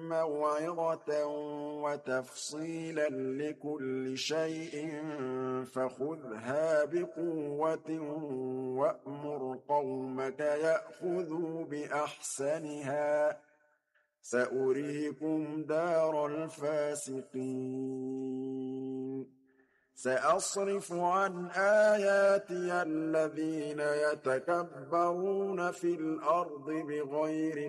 مَوْعِظَةً وَتَفْصِيلًا لِّكُلِّ شَيْءٍ فَخُذْهَا بِقُوَّةٍ وَأْمُرْ قَوْمَكَ يَأْخُذُوا بِأَحْسَنِهَا ۚ سَأُرِيكُمْ دَارَ الْفَاسِقِينَ سَأَصْرِفُ عَنْ آيَاتِيَ الَّذِينَ يَتَكَبَّرُونَ فِي الْأَرْضِ بِغَيْرِ